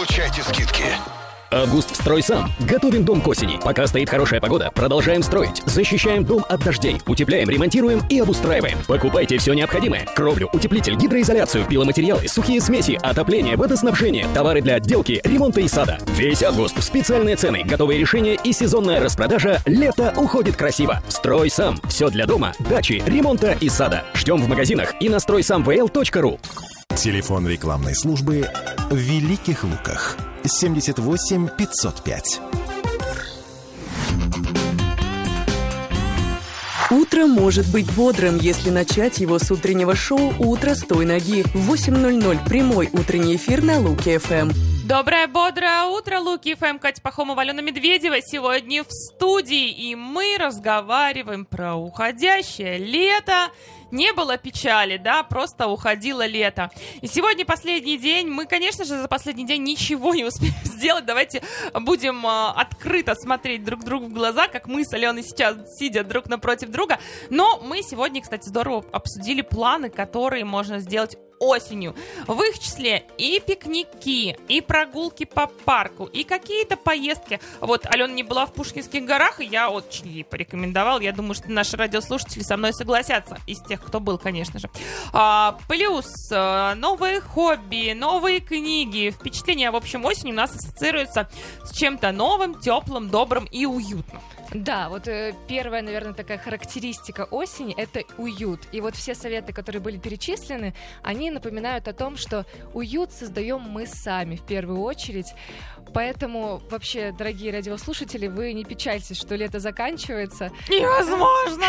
Получайте скидки. Август «Строй сам». Готовим дом к осени. Пока стоит хорошая погода, продолжаем строить. Защищаем дом от дождей. Утепляем, ремонтируем и обустраиваем. Покупайте все необходимое. Кровлю, утеплитель, гидроизоляцию, пиломатериалы, сухие смеси, отопление, водоснабжение, товары для отделки, ремонта и сада. Весь август. Специальные цены, готовые решения и сезонная распродажа. Лето уходит красиво. «Строй сам». Все для дома, дачи, ремонта и сада. Ждем в магазинах и на стройсамвл.ру. Телефон рекламной службы в Великих Луках. 78 505. Утро может быть бодрым, если начать его с утреннего шоу «Утро с той ноги». В 8:00 прямой утренний эфир на Луки ФМ. Доброе, бодрое утро, Луки ФМ, Катя Пахомова, Алена Медведева сегодня в студии, и мы разговариваем про уходящее лето. Не было печали, да, просто уходило лето. И сегодня последний день. Мы, конечно же, за последний день ничего не успеем сделать. Давайте будем открыто смотреть друг другу в глаза, как мы с Аленой сейчас сидя друг напротив друга. Но мы сегодня, кстати, здорово обсудили планы, которые можно сделать осенью. В их числе и пикники, и прогулки по парку, и какие-то поездки. Вот Алена не была в Пушкинских горах, и я очень ей порекомендовал. Я думаю, что наши радиослушатели со мной согласятся. Из тех, кто был, конечно же. Плюс новые хобби, новые книги. Впечатления, в общем, осень у нас ассоциируются с чем-то новым, теплым, добрым и уютным. Да, вот первая, наверное, такая характеристика осени — это уют. И вот все советы, которые были перечислены, они напоминают о том, что уют создаем мы сами в первую очередь. Поэтому вообще, дорогие радиослушатели, вы не печальтесь, что лето заканчивается. Невозможно!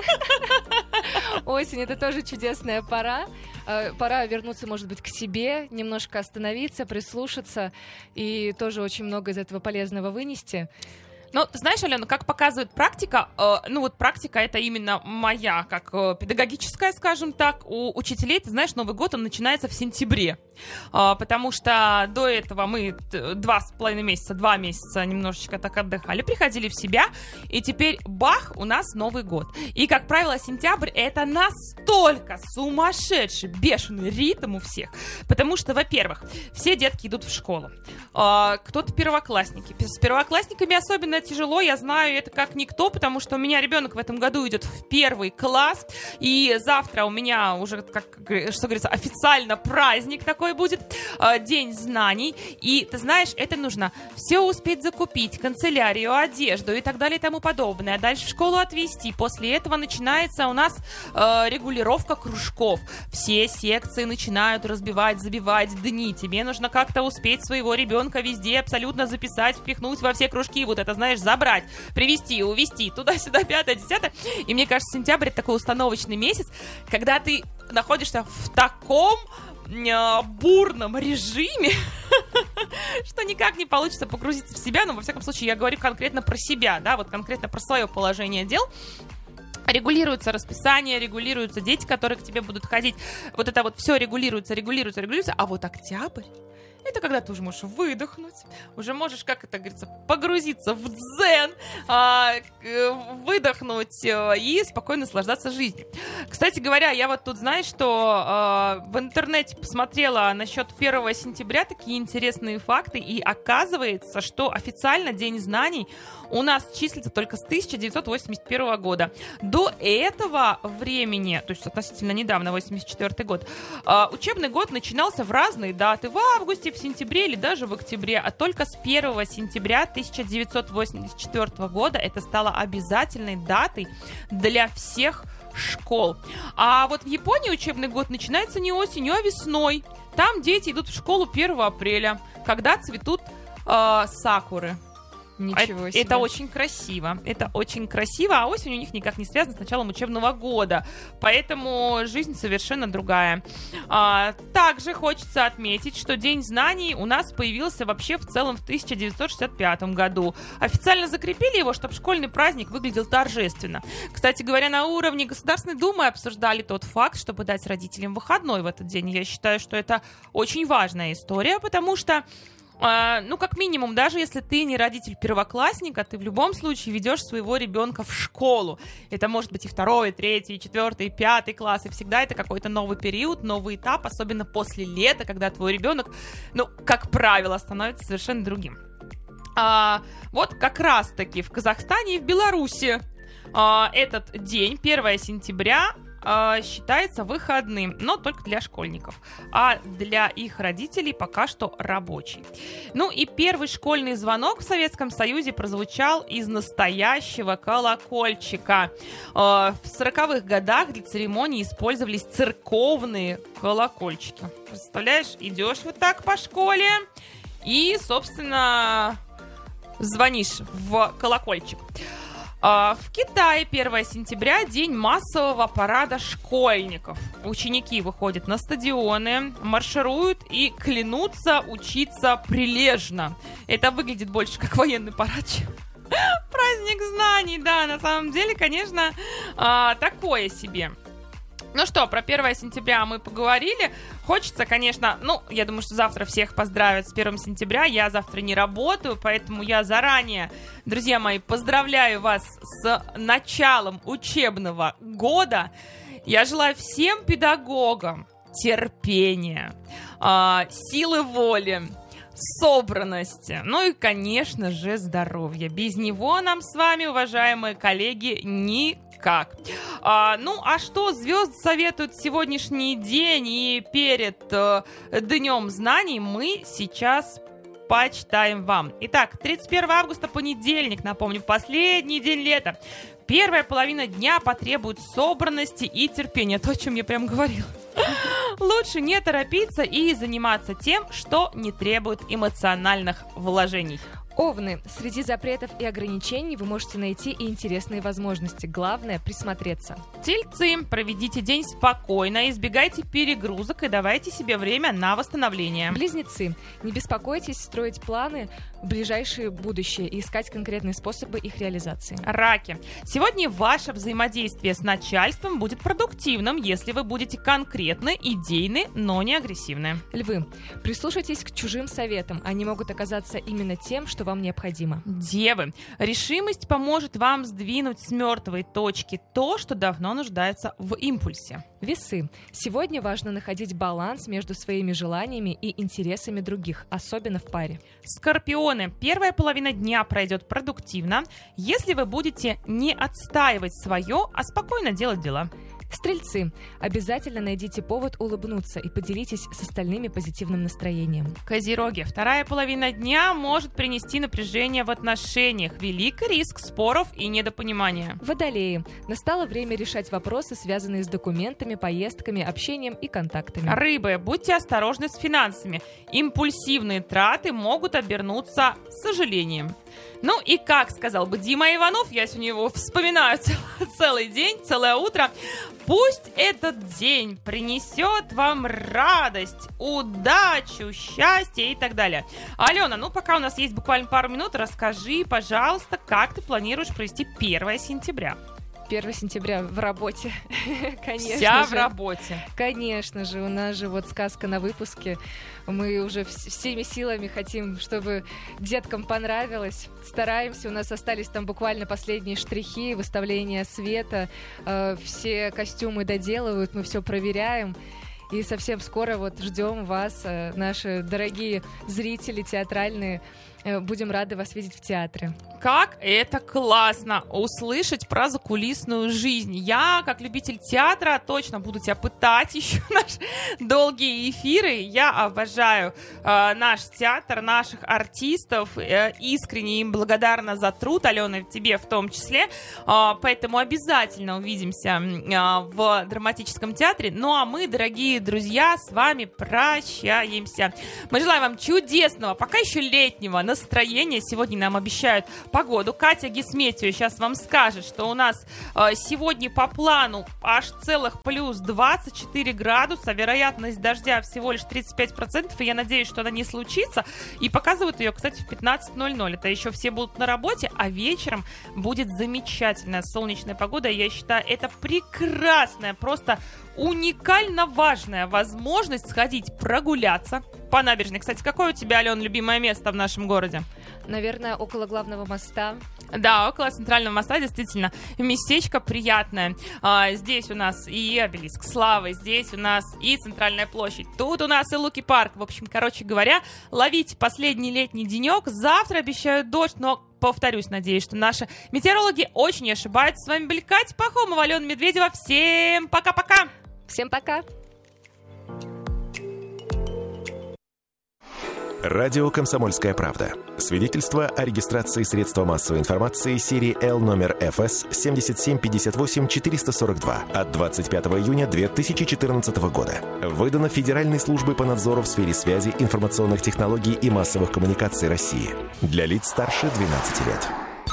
Осень — это тоже чудесная пора. Пора вернуться, может быть, к себе, немножко остановиться, прислушаться и тоже очень много из этого полезного вынести. Ну, знаешь, Алена, как показывает практика, практика это именно моя, как педагогическая, скажем так, у учителей, ты знаешь, Новый год, он начинается в сентябре, потому что до этого мы 2,5 месяца, 2 месяца немножечко так отдыхали, приходили в себя, и теперь бах, у нас Новый год. И, как правило, сентябрь — это настолько сумасшедший, бешеный ритм у всех, потому что, во-первых, все детки идут в школу, кто-то первоклассники, с первоклассниками особенно тяжело, я знаю это как никто, потому что у меня ребенок в этом году идет в 1 класс, и завтра у меня уже, что говорится, официально праздник такой будет, День знаний, и ты знаешь, это нужно все успеть закупить, канцелярию, одежду и так далее и тому подобное, дальше в школу отвезти, после этого начинается у нас регулировка кружков, все секции начинают разбивать, забивать дни, тебе нужно как-то успеть своего ребенка везде абсолютно записать, впихнуть во все кружки, вот это, знаешь, забрать, привезти, увезти, туда-сюда, 5-10. И мне кажется, сентябрь — это такой установочный месяц, когда ты находишься в таком бурном режиме, что никак не получится погрузиться в себя, но, во всяком случае, я говорю конкретно про себя, да, вот конкретно про свое положение дел. Регулируется расписание, регулируются дети, которые к тебе будут ходить. Вот это вот все регулируется. А вот октябрь — это когда ты уже можешь выдохнуть, уже можешь, как это говорится, погрузиться в дзен, выдохнуть и спокойно наслаждаться жизнью. Кстати говоря, я вот тут, знаешь, что в интернете посмотрела насчет 1 сентября такие интересные факты, и оказывается, что официально День знаний у нас числится только с 1981 года. До этого времени, то есть относительно недавно, 1984 год, учебный год начинался в разные даты, в августе, в сентябре или даже в октябре, а только с 1 сентября 1984 года это стало обязательной датой для всех школ. А вот в Японии учебный год начинается не осенью, а весной. Там дети идут в школу 1 апреля, когда цветут сакуры. Ничего себе. Это очень красиво. Это очень красиво, а осень у них никак не связана с началом учебного года. Поэтому жизнь совершенно другая. Также хочется отметить, что День знаний у нас появился вообще в целом в 1965 году. Официально закрепили его, чтобы школьный праздник выглядел торжественно. Кстати говоря, на уровне Государственной Думы обсуждали тот факт, чтобы дать родителям выходной в этот день. Я считаю, что это очень важная история, потому что Как минимум, даже если ты не родитель первоклассника, ты в любом случае ведешь своего ребенка в школу. Это может быть и 2, и 3, и 4, и 5 класс, и всегда это какой-то новый период, новый этап, особенно после лета, когда твой ребенок, как правило, становится совершенно другим. Вот как раз-таки в Казахстане и в Беларуси этот день, 1 сентября, считается выходным, но только для школьников, а для их родителей пока что рабочий. И первый школьный звонок в Советском Союзе прозвучал из настоящего колокольчика. В 40-х годах для церемонии использовались церковные колокольчики. Представляешь, идешь вот так по школе и, собственно, звонишь в колокольчик. В Китае 1 сентября день массового парада школьников. Ученики выходят на стадионы, маршируют и клянутся учиться прилежно. Это выглядит больше как военный парад, чем праздник знаний. Да, на самом деле, конечно, такое себе. Про 1 сентября мы поговорили. Хочется, конечно, я думаю, что завтра всех поздравят с 1 сентября. Я завтра не работаю, поэтому я заранее, друзья мои, поздравляю вас с началом учебного года. Я желаю всем педагогам терпения, силы воли, собранности, и, конечно же, здоровья. Без него нам с вами, уважаемые коллеги, никак. Что звезды советуют в сегодняшний день и перед Днем знаний, мы сейчас почитаем вам. Итак, 31 августа, понедельник, напомню, последний день лета. Первая половина дня потребует собранности и терпения. То, о чем я прям говорила. Лучше не торопиться и заниматься тем, что не требует эмоциональных вложений. Овны. Среди запретов и ограничений вы можете найти и интересные возможности. Главное – присмотреться. Тельцы. Проведите день спокойно, избегайте перегрузок и давайте себе время на восстановление. Близнецы. Не беспокойтесь строить планы в ближайшее будущее и искать конкретные способы их реализации. Раки. Сегодня ваше взаимодействие с начальством будет продуктивным, если вы будете конкретны, идейны, но не агрессивны. Львы. Прислушайтесь к чужим советам. Они могут оказаться именно тем, что вам необходимо. Девы. Решимость поможет вам сдвинуть с мертвой точки то, что давно нуждается в импульсе. Весы. Сегодня важно находить баланс между своими желаниями и интересами других, особенно в паре. Скорпионы. Первая половина дня пройдет продуктивно, если вы будете не отстаивать свое, а спокойно делать дела. Стрельцы. Обязательно найдите повод улыбнуться и поделитесь с остальными позитивным настроением. Козероги. Вторая половина дня может принести напряжение в отношениях. Велик риск споров и недопонимания. Водолеи. Настало время решать вопросы, связанные с документами, поездками, общением и контактами. Рыбы. Будьте осторожны с финансами. Импульсивные траты могут обернуться сожалением. И как сказал бы Дима Иванов, я сегодня его вспоминаю целый день, целое утро, пусть этот день принесет вам радость, удачу, счастье и так далее. Алена, пока у нас есть буквально пару минут, расскажи, пожалуйста, как ты планируешь провести 1 сентября? 1 сентября в работе, конечно. Вся в работе. Конечно же, у нас же сказка на выпуске. Мы уже всеми силами хотим, чтобы деткам понравилось. Стараемся, у нас остались там буквально последние штрихи, выставление света. Все костюмы доделывают, мы все проверяем. И совсем скоро ждем вас, наши дорогие зрители театральные. Будем рады вас видеть в театре. Как это классно услышать про закулисную жизнь. Я, как любитель театра, точно буду тебя пытать еще наши долгие эфиры. Я обожаю наш театр, наших артистов. Искренне им благодарна за труд, Алена, тебе в том числе. Поэтому обязательно увидимся в драматическом театре. А мы, дорогие друзья, с вами прощаемся. Мы желаем вам чудесного, пока еще летнего настроения. Сегодня нам обещают погоду. Катя Гисметьева сейчас вам скажет, что у нас сегодня по плану аж целых плюс 24 градуса, вероятность дождя всего лишь 35%, и я надеюсь, что она не случится. И показывают ее, кстати, в 15:00. Это еще все будут на работе, а вечером будет замечательная солнечная погода. Я считаю, это прекрасная, просто уникально важная возможность сходить прогуляться, по набережной. Кстати, какое у тебя, Алена, любимое место в нашем городе? Наверное, около главного моста. Да, около центрального моста действительно местечко приятное. Здесь у нас и обелиск славы, здесь у нас и центральная площадь, тут у нас и Луки-парк. В общем, короче говоря, ловите последний летний денек. Завтра обещают дождь, но, повторюсь, надеюсь, что наши метеорологи очень не ошибаются. С вами были Катя Пахомова, Алена Медведева. Всем пока-пока! Всем пока! Радио «Комсомольская правда». Свидетельство о регистрации средства массовой информации серии L номер ФС 7758-442 от 25 июня 2014 года. Выдано Федеральной службой по надзору в сфере связи, информационных технологий и массовых коммуникаций России. Для лиц старше 12 лет.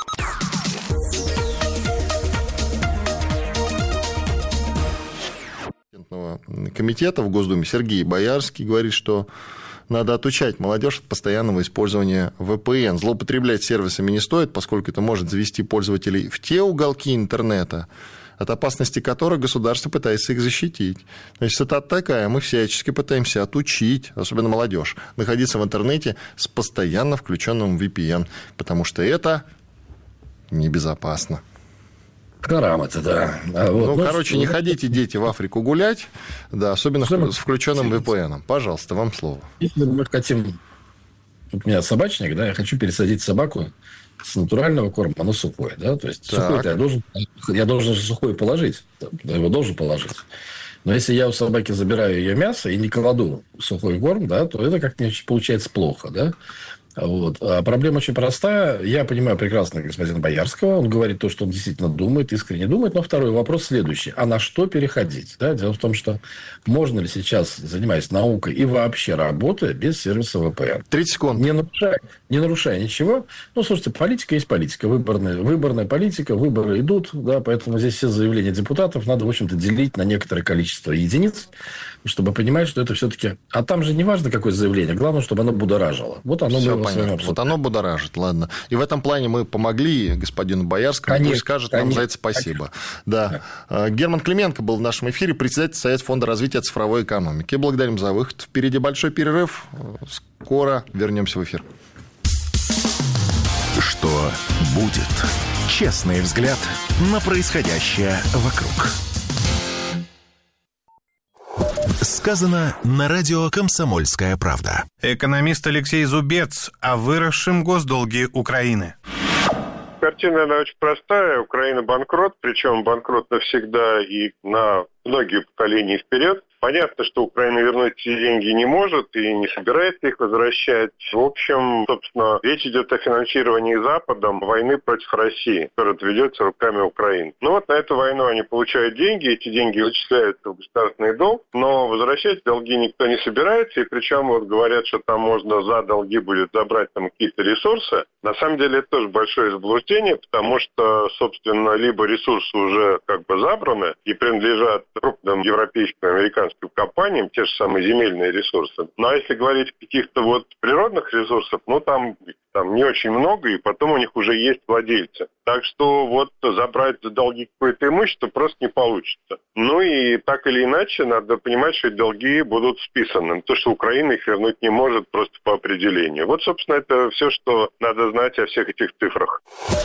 Комитета в Госдуме Сергей Боярский говорит, что надо отучать молодежь от постоянного использования VPN. Злоупотреблять сервисами не стоит, поскольку это может завести пользователей в те уголки интернета, от опасности которых государство пытается их защитить. Значит, цитата такая: мы всячески пытаемся отучить, особенно молодежь, находиться в интернете с постоянно включенным VPN, потому что это небезопасно. Грамота, да. Не ходите, дети, в Африку гулять, да, особенно с включенным VPN. Пожалуйста, вам слово. Если мы хотим... У меня собачник, да, я хочу пересадить собаку с натурального корма на сухой, да, то есть сухой-то я должен же сухой положить, я его должен положить. Но если я у собаки забираю ее мясо и не кладу сухой корм, да, то это как-то получается плохо, да. Вот. А проблема очень простая. Я понимаю прекрасно господина Боярского. Он говорит то, что он действительно думает, искренне думает. Но второй вопрос следующий. А на что переходить? Да? Дело в том, что можно ли сейчас, занимаясь наукой и вообще работая без сервиса VPN? 30 секунд. Не нарушая ничего. Ну, слушайте, политика есть политика. Выборная политика. Выборы идут. Да, поэтому здесь все заявления депутатов надо, в общем-то, делить на некоторое количество единиц, чтобы понимать, что это все-таки... А там же не важно, какое заявление. Главное, чтобы оно будоражило. Вот оно все понятно. Вот оно будоражит, ладно. И в этом плане мы помогли господину Боярскому. Конечно, пусть скажет нам за это спасибо. Да. Герман Клименко был в нашем эфире, председатель Совета фонда развития цифровой экономики. Благодарим за выход. Впереди большой перерыв. Скоро вернемся в эфир. Что будет? Честный взгляд на происходящее вокруг. Сказано на радио «Комсомольская правда». Экономист Алексей Зубец о выросшем госдолге Украины. Картина, наверное, очень простая. Украина банкрот, причем банкрот навсегда и на многие поколения вперед. Понятно, что Украина вернуть эти деньги не может и не собирается их возвращать. В общем, собственно, речь идет о финансировании Западом войны против России, которая ведется руками Украины. Ну вот на эту войну они получают деньги, эти деньги вычисляются в государственный долг, но возвращать долги никто не собирается, и причем вот говорят, что там можно за долги будет забрать там какие-то ресурсы. На самом деле это тоже большое заблуждение, потому что, собственно, либо ресурсы уже как бы забраны и принадлежат крупным европейским, американским компаниям, те же самые земельные ресурсы. Ну, а если говорить о каких-то вот природных ресурсах, ну, там не очень много, и потом у них уже есть владельцы. Так что вот забрать за долги какое-то имущество просто не получится. Ну, и так или иначе, надо понимать, что эти долги будут списаны. То, что Украина их вернуть не может просто по определению. Вот, собственно, это все, что надо знать о всех этих цифрах.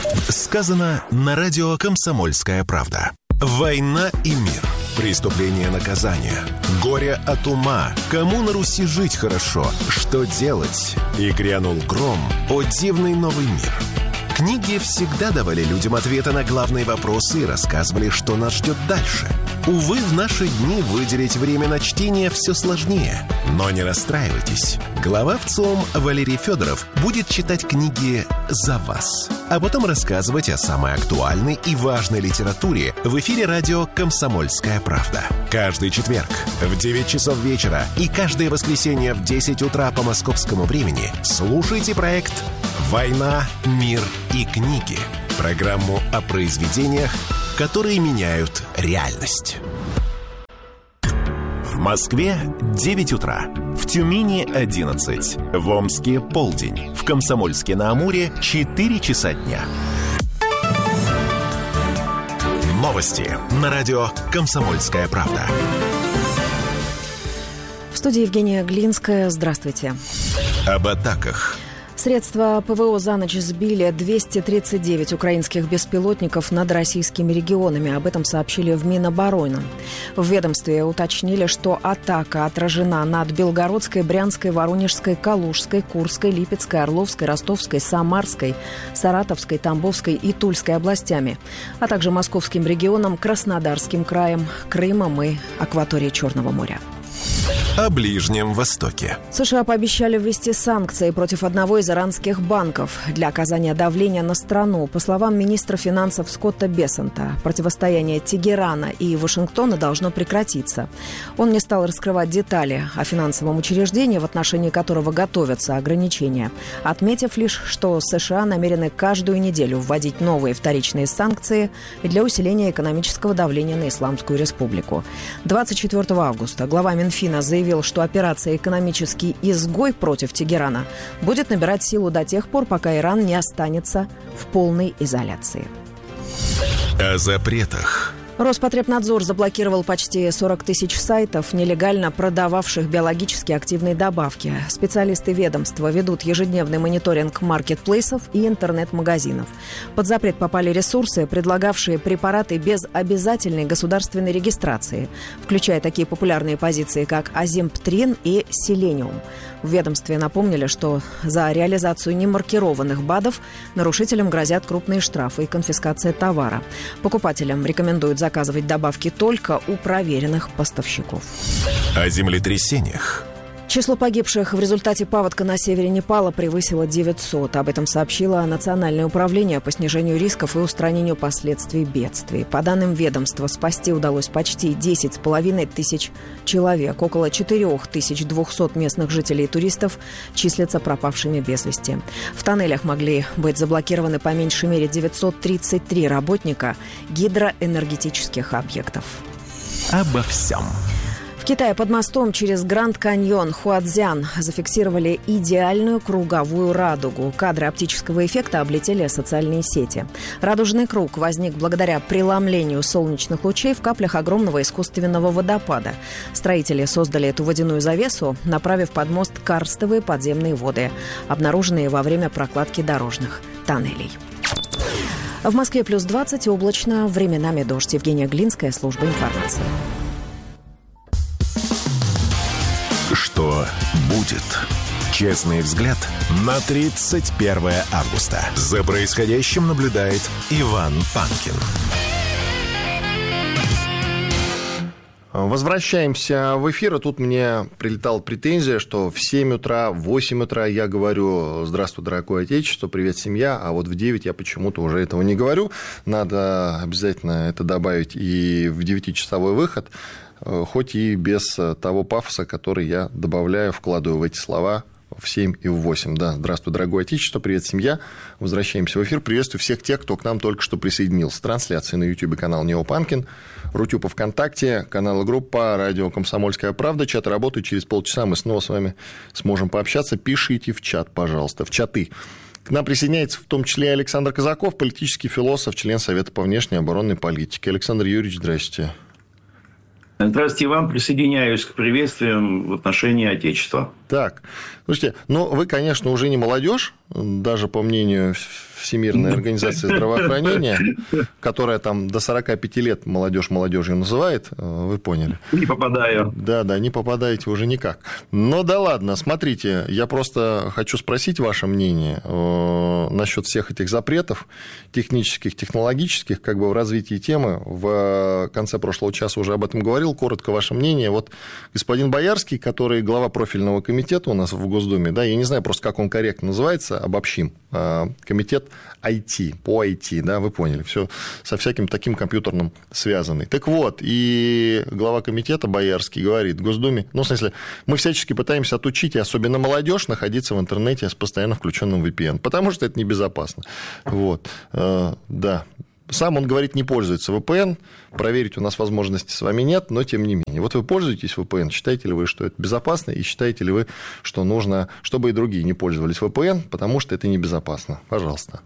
Сказано на радио «Комсомольская правда». Война и мир. Преступление, наказание. Горе от ума. Кому на Руси жить хорошо? Что делать? И грянул гром. О дивный новый мир. Книги всегда давали людям ответы на главные вопросы и рассказывали, что нас ждет дальше. Увы, в наши дни выделить время на чтение все сложнее. Но не расстраивайтесь. Глава ВЦИОМ Валерий Федоров будет читать книги за вас, а потом рассказывать о самой актуальной и важной литературе в эфире радио «Комсомольская правда». Каждый четверг в 9 часов вечера и каждое воскресенье в 10 утра по московскому времени слушайте проект «Война, мир и книги». Программу о произведениях, которые меняют реальность. В Москве 9 утра, в Тюмени 11, в Омске полдень, в Комсомольске-на-Амуре 4 часа дня. Новости на радио «Комсомольская правда». В студии Евгения Глинская. Здравствуйте. Об атаках. Средства ПВО за ночь сбили 239 украинских беспилотников над российскими регионами. Об этом сообщили в Минобороны. В ведомстве уточнили, что атака отражена над Белгородской, Брянской, Воронежской, Калужской, Курской, Липецкой, Орловской, Ростовской, Самарской, Саратовской, Тамбовской и Тульской областями, а также Московским регионом, Краснодарским краем, Крымом и акваторией Черного моря. О Ближнем Востоке. США пообещали ввести санкции против одного из иранских банков для оказания давления на страну. По словам министра финансов Скотта Бессента, противостояние Тегерана и Вашингтона должно прекратиться. Он не стал раскрывать детали о финансовом учреждении, в отношении которого готовятся ограничения, отметив лишь, что США намерены каждую неделю вводить новые вторичные санкции для усиления экономического давления на Исламскую Республику. 24 августа глава Минфина заявил, что операция «Экономический изгой» против Тегерана будет набирать силу до тех пор, пока Иран не останется в полной изоляции. О запретах. Роспотребнадзор заблокировал почти 40 тысяч сайтов, нелегально продававших биологически активные добавки. Специалисты ведомства ведут ежедневный мониторинг маркетплейсов и интернет-магазинов. Под запрет попали ресурсы, предлагавшие препараты без обязательной государственной регистрации, включая такие популярные позиции, как азимптрин и селениум. В ведомстве напомнили, что за реализацию немаркированных БАДов нарушителям грозят крупные штрафы и конфискация товара. Покупателям рекомендуют заказывать добавки только у проверенных поставщиков. О землетрясениях. Число погибших в результате паводка на севере Непала превысило 900. Об этом сообщило Национальное управление по снижению рисков и устранению последствий бедствий. По данным ведомства, спасти удалось почти 10,5 тысяч человек. Около 4200 местных жителей и туристов числятся пропавшими без вести. В тоннелях могли быть заблокированы по меньшей мере 933 работника гидроэнергетических объектов. Обо всем. В Китае под мостом через Гранд-Каньон Хуадзян зафиксировали идеальную круговую радугу. Кадры оптического эффекта облетели социальные сети. Радужный круг возник благодаря преломлению солнечных лучей в каплях огромного искусственного водопада. Строители создали эту водяную завесу, направив под мост карстовые подземные воды, обнаруженные во время прокладки дорожных тоннелей. В Москве плюс 20, облачно, временами дождь. Евгения Глинская, служба информации. Что будет? Честный взгляд на 31 августа. За происходящим наблюдает Иван Панкин. Возвращаемся в эфир. И тут мне прилетала претензия, что в 7 утра, в 8 утра я говорю «Здравствуй, дорогое Отечество», «Привет, семья», а вот в 9 я почему-то уже этого не говорю. Надо обязательно это добавить и в 9-часовой выход, хоть и без того пафоса, который я добавляю, вкладываю в эти слова в 7 и в 8. Да, здравствуй, дорогое Отечество, привет, семья. Возвращаемся в эфир. Приветствую всех тех, кто к нам только что присоединился. Трансляция на YouTube канал Нео Панкин, Рутюб ВКонтакте, канал и группа «Радио Комсомольская правда». Чат работает, через полчаса мы снова с вами сможем пообщаться. Пишите в чат, пожалуйста, в чаты. К нам присоединяется в том числе Александр Казаков, политический философ, член Совета по внешней и оборонной политике. Александр Юрьевич, здрасте. Здравствуйте, вам присоединяюсь к приветствиям в отношении Отечества. Так, слушайте, вы, конечно, уже не молодежь, даже по мнению Всемирной организации здравоохранения, которая там до 45 лет молодежь молодежью называет, вы поняли. Не попадаю. Да, не попадаете уже никак. Но да ладно, смотрите, я просто хочу спросить ваше мнение насчет всех этих запретов технических, технологических, как бы в развитии темы. В конце прошлого часа уже об этом говорил. Коротко ваше мнение. Вот господин Боярский, который глава профильного комитета у нас в Госдуме, да, я не знаю просто, как он корректно называется, обобщим, комитет IT, по IT, да, вы поняли, все со всяким таким компьютерным связанный. Так вот, и глава комитета Боярский говорит в Госдуме, в смысле, мы всячески пытаемся отучить, и особенно молодежь, находиться в интернете с постоянно включенным VPN, потому что это небезопасно. Вот, да. Сам он говорит, не пользуется VPN, проверить у нас возможности с вами нет, но тем не менее. Вот вы пользуетесь VPN, считаете ли вы, что это безопасно, и считаете ли вы, что нужно, чтобы и другие не пользовались VPN, потому что это небезопасно? Пожалуйста.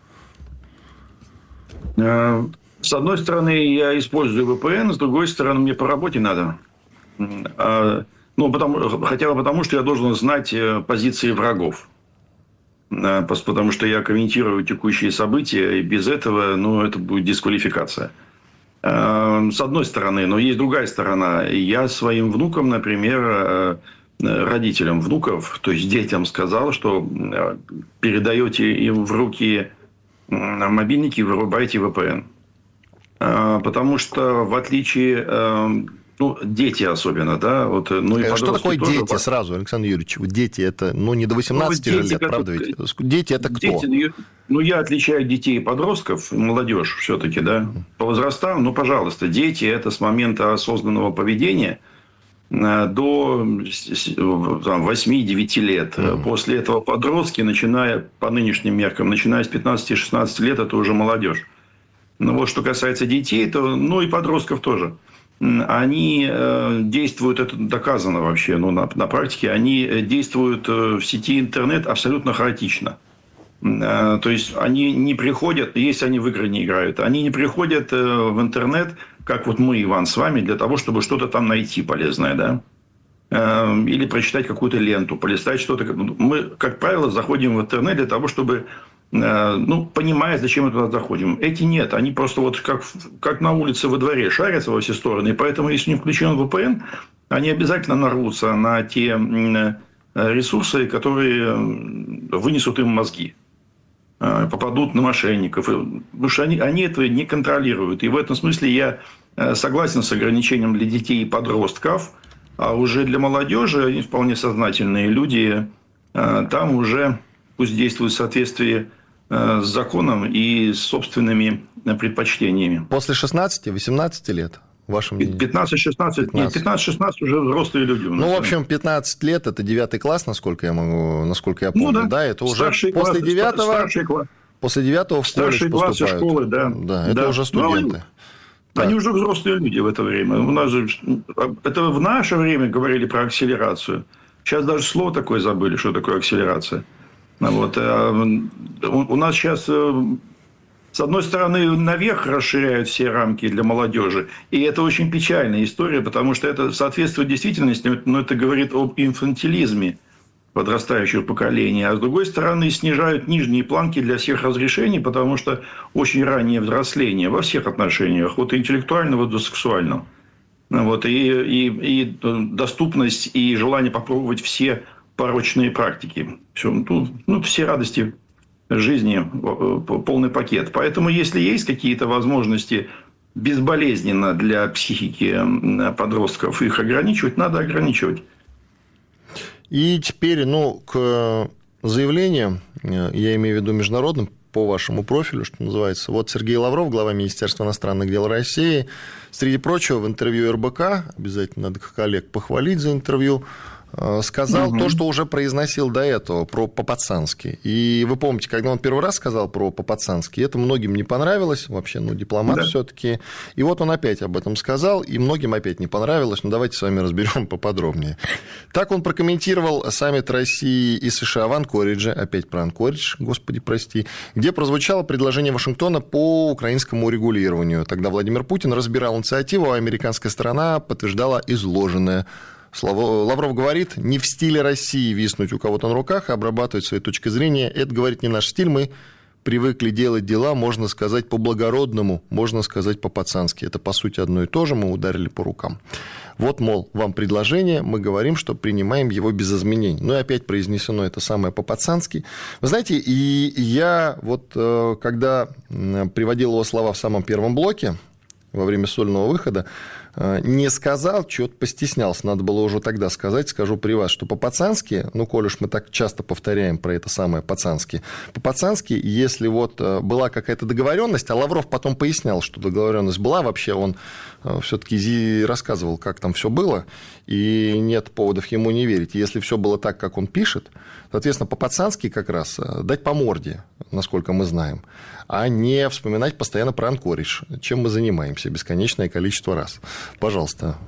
С одной стороны, я использую VPN, с другой стороны, мне по работе надо. хотя бы потому, что я должен знать позиции врагов. Потому что я комментирую текущие события, и без этого, это будет дисквалификация. С одной стороны, но есть другая сторона. Я своим внукам, например, родителям внуков, то есть детям сказал, что передаете им в руки мобильники и вырубайте VPN. Потому что в отличие... дети особенно, да. Что такое дети тоже... сразу, Александр Юрьевич? Дети это, не до 18 лет, правда ведь? Дети это кто? Дети, я отличаю детей и подростков, молодежь все-таки, да. По возрастам, пожалуйста, дети это с момента осознанного поведения до 8-9 лет. После этого подростки, начиная по нынешним меркам, начиная с 15-16 лет, это уже молодежь. Что касается детей, то, и подростков тоже. Они действуют, это доказано вообще, на практике, они действуют в сети интернет абсолютно хаотично. То есть, они не приходят, если они в игры не играют, они не приходят в интернет, как мы, Иван, с вами, для того, чтобы что-то там найти полезное, да? Или прочитать какую-то ленту, полистать что-то. Мы, как правило, заходим в интернет для того, чтобы... понимая, зачем мы туда заходим. Эти нет. Они просто как на улице во дворе шарятся во все стороны. И поэтому, если не включен VPN, они обязательно нарвутся на те ресурсы, которые вынесут им мозги. Попадут на мошенников. Потому что они этого не контролируют. И в этом смысле я согласен с ограничением для детей и подростков. А уже для молодежи, они вполне сознательные люди, там уже... Пусть действует в соответствии с законом и с собственными предпочтениями. После 16-18 лет, в вашем мнении? 15-16. Нет, 15-16 уже взрослые люди. В общем, 15 лет – это 9 класс, насколько я помню. Да, это уже после 9-го. После 9-го в колледж поступают. Школы, да. Да, это уже студенты. Они уже взрослые люди в это время. Это в наше время говорили про акселерацию. Сейчас даже слово такое забыли, что такое акселерация. У нас сейчас, с одной стороны, наверх расширяют все рамки для молодежи. И это очень печальная история, потому что это соответствует действительности, но это говорит об инфантилизме подрастающего поколения. А с другой стороны, снижают нижние планки для всех разрешений, потому что очень раннее взросление во всех отношениях, от интеллектуального до сексуального. И доступность, и желание попробовать все порочные практики. Все радости жизни, полный пакет. Поэтому, если есть какие-то возможности безболезненно для психики подростков их ограничивать, надо ограничивать. И теперь, к заявлениям, я имею в виду международным, по вашему профилю, что называется. Сергей Лавров, глава Министерства иностранных дел России, среди прочего, в интервью РБК, обязательно надо коллег похвалить за интервью, сказал то, что уже произносил до этого, про по-пацански. И вы помните, когда он первый раз сказал про по-пацански, это многим не понравилось, вообще, дипломат все-таки. И он опять об этом сказал, и многим опять не понравилось. Давайте с вами разберем поподробнее. Так он прокомментировал саммит России и США в Анкоридже, опять про Анкоридж, господи, прости, где прозвучало предложение Вашингтона по украинскому урегулированию. Тогда Владимир Путин разбирал инициативу, а американская сторона подтверждала изложенное. Лавров говорит, не в стиле России виснуть у кого-то на руках, а обрабатывать своей точкой зрения. Это, говорит, не наш стиль. Мы привыкли делать дела, можно сказать, по-благородному, можно сказать, по-пацански. Это, по сути, одно и то же. Мы ударили по рукам. Мол, вам предложение, мы говорим, что принимаем его без изменений. И опять произнесено это самое по-пацански. Вы знаете, и я когда приводил его слова в самом первом блоке, во время сольного выхода, не сказал, что-то постеснялся. Надо было уже тогда сказать, скажу при вас, что по-пацански, коль уж мы так часто повторяем про это самое пацански, по-пацански, если была какая-то договоренность, а Лавров потом пояснял, что договоренность была, вообще он все-таки рассказывал, как там все было, и нет поводов ему не верить. Если все было так, как он пишет, соответственно, по-пацански как раз дать по морде, насколько мы знаем, а не вспоминать постоянно про Анкоридж, чем мы занимаемся бесконечное количество раз. Пожалуйста.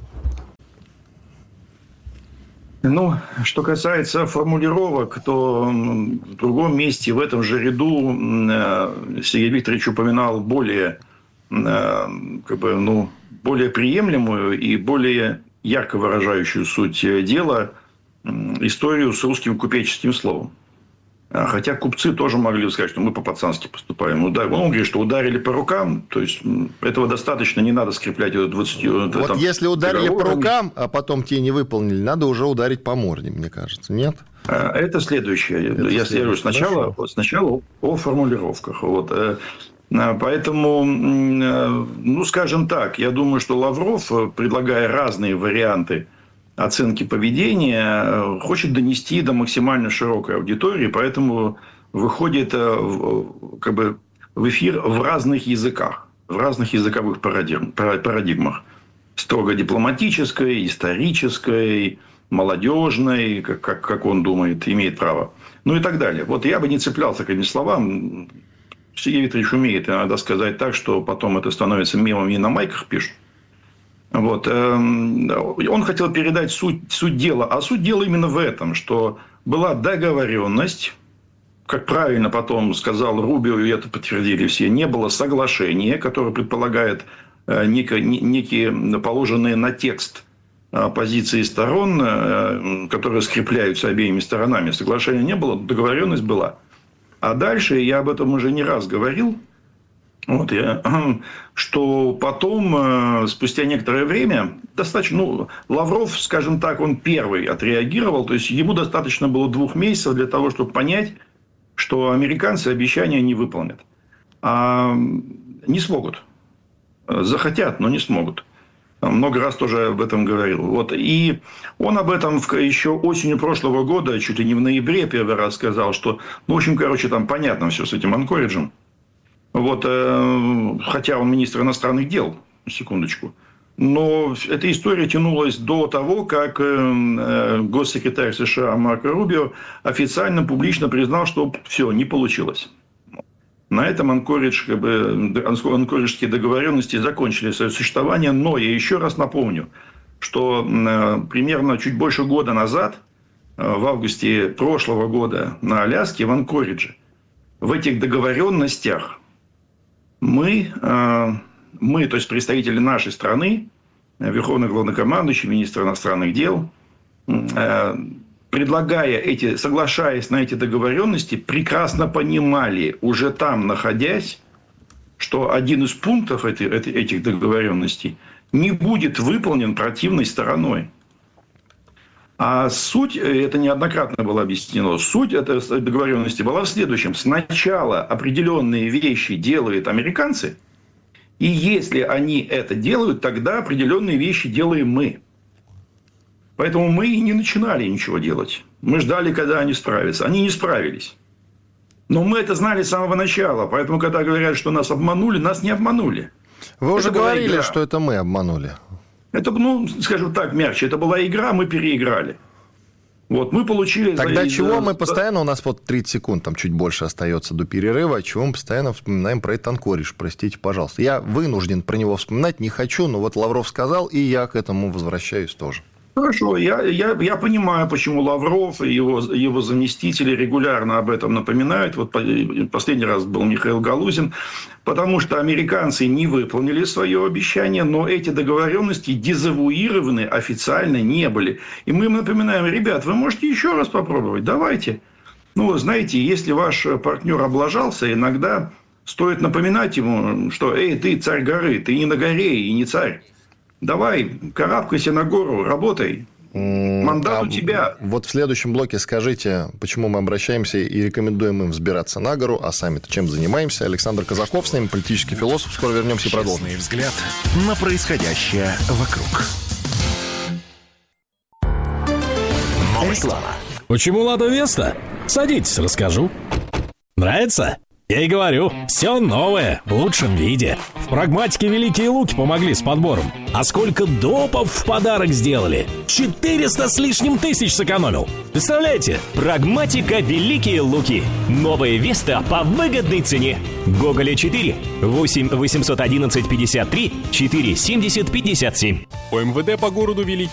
Что касается формулировок, то в другом месте, в этом же ряду, Сергей Викторович упоминал более приемлемую и более ярко выражающую суть дела, историю с русским купеческим словом. Хотя купцы тоже могли сказать, что мы по-пацански поступаем. Он говорит, что ударили по рукам, то есть этого достаточно, не надо скреплять это 20... Вот если ударили по рукам, а потом те не выполнили, надо уже ударить по морде, мне кажется, нет? Это следующее. Я говорю сначала о формулировках. Вот. Поэтому, ну, скажем так, я думаю, что Лавров, предлагая разные варианты оценки поведения, хочет донести до максимально широкой аудитории, поэтому выходит как бы в эфир в разных языках, в разных языковых парадигмах. Строго дипломатической, исторической, молодежной, как он думает, имеет право. Ну и так далее. Вот я бы не цеплялся к этим словам. Сергей Викторович умеет иногда сказать так, что потом это становится мемом и на майках пишут. Вот. Он хотел передать суть дела. А суть дела именно в этом, что была договоренность, как правильно потом сказал Рубио, и это подтвердили все, не было соглашения, которое предполагает некие положенные на текст позиции сторон, которые скрепляются обеими сторонами. Соглашения не было, договоренность была. А дальше, я об этом уже не раз говорил, вот что потом, спустя некоторое время, достаточно, Лавров, скажем так, он первый отреагировал, то есть ему достаточно было 2 месяцев для того, чтобы понять, что американцы обещания не выполнят. Не смогут. Захотят, но не смогут. Много раз тоже об этом говорил. Вот. И он об этом еще осенью прошлого года, чуть ли не в ноябре, первый раз сказал, что, ну, в общем, там понятно все с этим Анкориджем. Вот, хотя он министр иностранных дел, секундочку. Но эта история тянулась до того, как госсекретарь США Марко Рубио официально, публично признал, что все, не получилось. На этом анкориджские договоренности закончили свое существование. Но я еще раз напомню, что примерно чуть больше года назад, в августе прошлого года на Аляске, в Анкоридже, в этих договоренностях мы, то есть представители нашей страны, Верховный главнокомандующий, министр иностранных дел, соглашаясь на эти договоренности, прекрасно понимали, уже там находясь, что один из пунктов этих договоренностей не будет выполнен противной стороной. А суть, это неоднократно было объяснено, суть этой договоренности была в следующем. Сначала определенные вещи делают американцы, и если они это делают, тогда определенные вещи делаем мы. Поэтому мы и не начинали ничего делать. Мы ждали, когда они справятся. Они не справились. Но мы это знали с самого начала. Поэтому, когда говорят, что нас обманули, нас не обманули. Вы уже говорили, что это мы обманули. Это, скажем так, мягче. Это была игра, мы переиграли. Вот, мы получили... Тогда чего мы постоянно, у нас вот 30 секунд, там чуть больше остается до перерыва, чего мы постоянно вспоминаем про этот Анкоридж, простите, пожалуйста. Я вынужден про него вспоминать, не хочу, но вот Лавров сказал, и я к этому возвращаюсь тоже. Хорошо, я понимаю, почему Лавров и его заместители регулярно об этом напоминают. Вот последний раз был Михаил Галузин. Потому что американцы не выполнили свое обещание, но эти договоренности дезавуированы официально не были. И мы им напоминаем: ребят, вы можете еще раз попробовать, давайте. Знаете, если ваш партнер облажался, иногда стоит напоминать ему, что «Эй, ты царь горы, ты не на горе и не царь. Давай, карабкайся на гору, работай. Мандат у тебя». Вот в следующем блоке скажите, почему мы обращаемся и рекомендуем им взбираться на гору, а сами-то чем занимаемся. Александр Казаков с нами, политический философ. Скоро вернемся и продолжим. Честный взгляд на происходящее вокруг. Реклама. Почему Лада Веста? Садитесь, расскажу. Нравится? Я и говорю, все новое, в лучшем виде. В прагматике Великие Луки помогли с подбором. А сколько допов в подарок сделали? 400 с лишним тысяч сэкономил. Представляете? Прагматика Великие Луки. Новая Веста по выгодной цене. Гоголя 4. 8 811 53 4 70 57. ОМВД по городу Великие